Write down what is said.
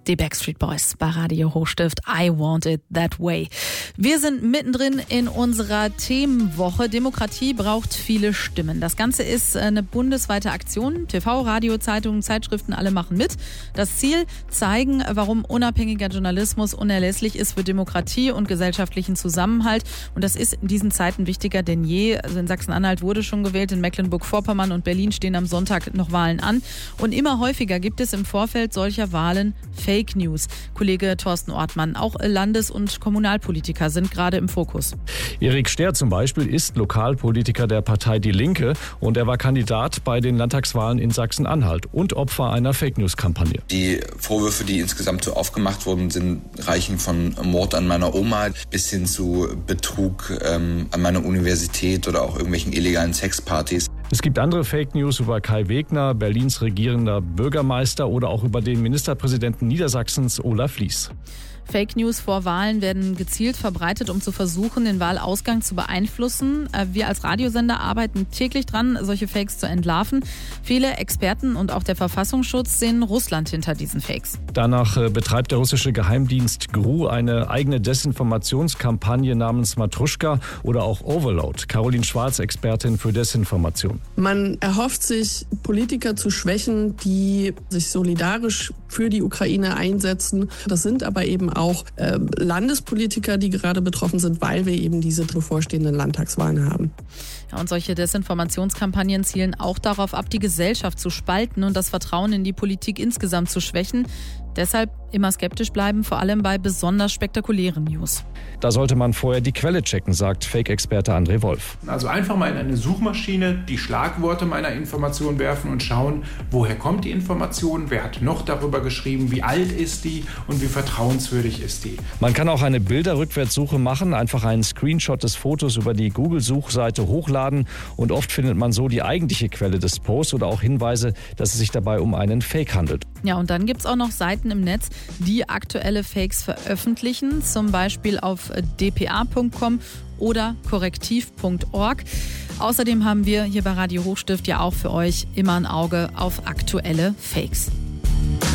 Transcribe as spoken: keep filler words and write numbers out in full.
Die Backstreet Boys bei Radio Hochstift. I want it that way. Wir sind mittendrin in unserer Themenwoche. Demokratie braucht viele Stimmen. Das Ganze ist eine bundesweite Aktion. T V, Radio, Zeitungen, Zeitschriften, alle machen mit. Das Ziel, zeigen, warum unabhängiger Journalismus unerlässlich ist für Demokratie und gesellschaftlichen Zusammenhalt. Und das ist in diesen Zeiten wichtiger denn je. Also in Sachsen-Anhalt wurde schon gewählt, in Mecklenburg-Vorpommern und Berlin stehen am Sonntag noch Wahlen an. Und immer häufiger gibt es im Vorfeld solcher Wahlen Fake News. Kollege Thorsten Ortmann, auch Landes- und Kommunalpolitiker sind gerade im Fokus. Erik Ster zum Beispiel ist Lokalpolitiker der Partei Die Linke und er war Kandidat bei den Landtagswahlen in Sachsen-Anhalt und Opfer einer Fake-News-Kampagne. Die Vorwürfe, die insgesamt so aufgemacht wurden, sind reichen von Mord an meiner Oma bis hin zu Betrug ähm, an meiner Universität oder auch irgendwelchen illegalen Sexpartys. Es gibt andere Fake News über Kai Wegner, Berlins regierender Bürgermeister oder auch über den Ministerpräsidenten Niedersachsens Olaf Lies. Fake News vor Wahlen werden gezielt verbreitet, um zu versuchen, den Wahlausgang zu beeinflussen. Wir als Radiosender arbeiten täglich dran, solche Fakes zu entlarven. Viele Experten und auch der Verfassungsschutz sehen Russland hinter diesen Fakes. Danach betreibt der russische Geheimdienst G R U eine eigene Desinformationskampagne namens Matruschka oder auch Overload. Caroline Schwarz, Expertin für Desinformation. Man erhofft sich, Politiker zu schwächen, die sich solidarisch für die Ukraine einsetzen. Das sind aber eben auch äh, Landespolitiker, die gerade betroffen sind, weil wir eben diese bevorstehenden Landtagswahlen haben. Ja, und solche Desinformationskampagnen zielen auch darauf ab, die Gesellschaft zu spalten und das Vertrauen in die Politik insgesamt zu schwächen. Deshalb immer skeptisch bleiben, vor allem bei besonders spektakulären News. Da sollte man vorher die Quelle checken, sagt Fake-Experte André Wolf. Also einfach mal in eine Suchmaschine die Schlagworte meiner Information werfen und schauen, woher kommt die Information, wer hat noch darüber geschrieben, wie alt ist die und wie vertrauenswürdig ist die. Man kann auch eine Bilderrückwärtssuche machen, einfach einen Screenshot des Fotos über die Google-Suchseite hochladen und oft findet man so die eigentliche Quelle des Posts oder auch Hinweise, dass es sich dabei um einen Fake handelt. Ja, und dann gibt es auch noch Seiten im Netz, die aktuelle Fakes veröffentlichen, zum Beispiel auf d p a punkt com oder korrektiv punkt org. Außerdem haben wir hier bei Radio Hochstift ja auch für euch immer ein Auge auf aktuelle Fakes.